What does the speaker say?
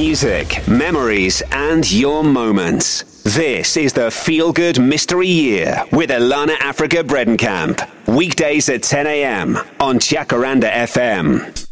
music, memories, and your moments. This is the Feel Good Mystery Year with Elana Africa Bredenkamp. Weekdays at 10 a.m. on Jacaranda FM.